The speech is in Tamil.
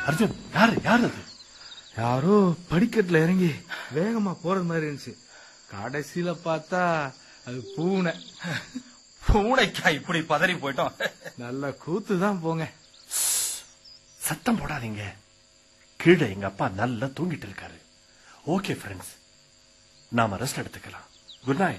அர்ஜுன், யாரு யாரு அது? யாரோ படிக்கட்டுல இறங்கி வேகமா போறது மாதிரி இருந்துச்சு. கடைசியில பார்த்தா அது பூனை. பூனைக்கா இப்படி பதறி போயிட்டோம்? நல்ல கூத்துதான் போங்க. சத்தம் போடாதீங்க. கீழே எங்க அப்பா நல்லா தூங்கிட்டு இருக்காரு. ஓகே ஃப்ரெண்ட்ஸ், நாம ரெஸ்ட் எடுத்துக்கலாம். Good night.